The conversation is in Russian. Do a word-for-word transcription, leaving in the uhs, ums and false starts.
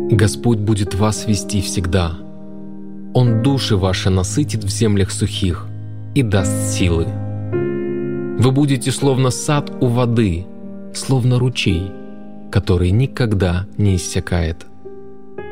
Господь будет вас вести всегда. Он души ваши насытит в землях сухих и даст силы. Вы будете словно сад у воды, словно ручей, который никогда не иссякает.